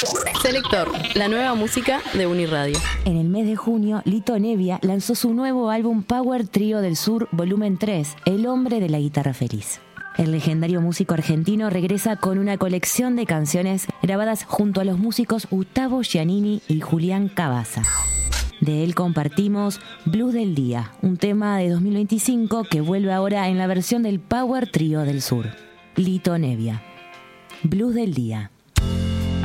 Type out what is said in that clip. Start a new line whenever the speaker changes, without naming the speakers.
Selector, la nueva música de Uniradio.
En el mes de junio, Lito Nevia lanzó su nuevo álbum Power Trío del Sur, volumen 3, El hombre de la guitarra feliz. El legendario músico argentino regresa con una colección de canciones grabadas junto a los músicos Gustavo Giannini y Julián Cabaza. De él compartimos Blues del Día, un tema de 2025 que vuelve ahora en la versión del Power Trío del Sur. Lito Nevia. Blues del Día.